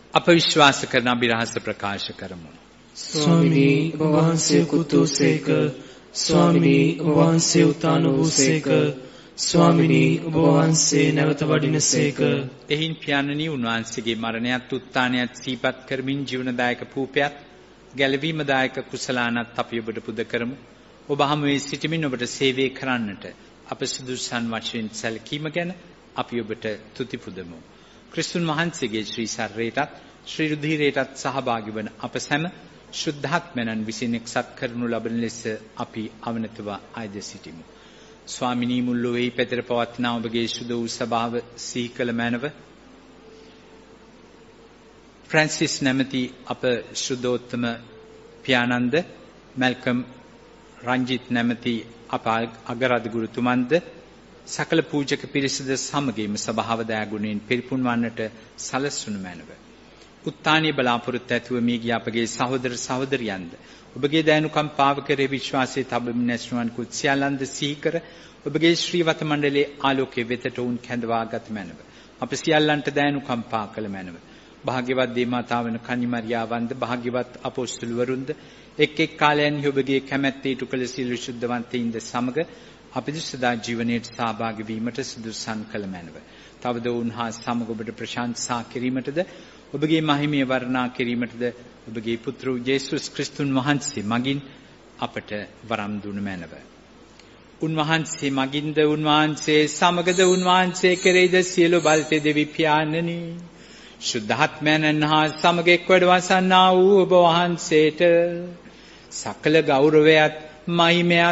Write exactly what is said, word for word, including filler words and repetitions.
අප විශ්වාස කරන අභිරහස ප්‍රකාශ කරමු. ස්වාමිනී ඔබ වහන්සේ කුතුසේක, ස්වාමිනී ඔබ වහන්සේ උතාන වූසේක, ස්වාමිනී ඔබ වහන්සේ නැවත වඩිනසේක. එහින් පියාණනි උන්වහන්සේගේ මරණයත් උත්ථානයත් සිහිපත් කරමින් ජීවනදායක පූපයත් ගැලවීමදායක කුසලානත් අපි ඔබට පුද කරමු. ඔබ හමුවේ සිටමින් ඔබට සේවය කරන්නට අප සුදුසුසන් වශයෙන් සැලකීම ගැන අපි ඔබට තුති පුදමු. ක්‍රිස්තුන් වහන්සේගේ ශ්‍රී ශරීරයටත් ශ්‍රී රුධිරයටත් සහභාගී වන අප සැම ශුද්ධාත්මයන් විසින් එක්සත් කරනු ලබන ලෙස අපි අවනතව ආයද සිටිමු. ස්වාමිනී මුල්ලොවෙහි පැතිර පවත්නා ඔබගේ සුදු වූ සභාව සිහි කළ මැනව ෆ්‍රැන්සිස් නැමැති අප ශුද්ධෝත්තම පියාණන්ද, මැල්කම් රංජිත් නැමැති අප අගරාධ ගුරුතුමන්ද, සකල පූජක පිරිසද සමගින්ම සභාව දයාගුණයෙන් පිරිපුන් වන්නට සලස්වනු මැනව. උත්තානීය බලාපොරොත්තු ඇතුව මිය ගිය අපගේ සහෝදර සහෝදරියන්ද ඔබගේ දයනුකම්පාව කෙරෙහි විශ්වාසයේ තබමින් ඇස්නුවන් කුත් සියල්ලන්ද සිහි කර ඔබගේ ශ්‍රීවත මණ්ඩලයේ ආලෝකයේ වෙතට උන් කැඳවා ගත මැනව. අප සියල්ලන්ට දයනුකම්පා කළ මැනව. භාග්‍යවත් දේවමාතාවන කන්නිමරියාවන්ද, භාග්‍යවත් අපොස්තුලවරුන්ද එක් එක් කාලයන්හි ඔබගේ කැමැත්ත ඉටු කළ සියලු ශුද්ධවන්තයින්ද සමග අපිට සදා ජීවනයේ සහභාගී වීමට සුදුසුසන් කළ මැනව. තවද උන්හා සමග ඔබට ප්‍රශංසා කිරීමටද ඔබගේ මහිමය වර්ණනා කිරීමටද ඔබගේ පුත්‍ර යේසුස් ක්‍රිස්තුන් වහන්සේ මගින් අපට වරම් දුන මැනව. උන්වහන්සේ මගින්ද, උන්වහන්සේ සමගද, උන්වහන්සේ කෙරෙහිද සියලු බලතේ දෙවි පියාණනි ශුද්ධාත්මයන් හා සමග එක් වැඩ වසන්නා වූ ඔබ වහන්සේට සකල ගෞරවයත් මහිමයත්